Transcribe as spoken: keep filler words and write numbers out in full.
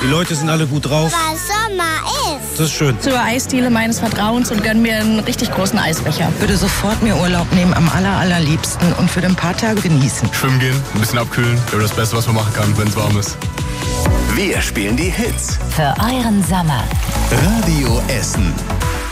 Die Leute sind alle gut drauf. Weil Sommer ist. Das ist schön. Zur Eisdiele meines Vertrauens und gönn mir einen richtig großen Eisbecher. Würde sofort mir Urlaub nehmen, am aller, allerliebsten und für ein paar Tage genießen. Schwimmen gehen, ein bisschen abkühlen. Ja, das Beste, was man machen kann, wenn es warm ist. Wir spielen die Hits. Für euren Sommer. Radio Essen.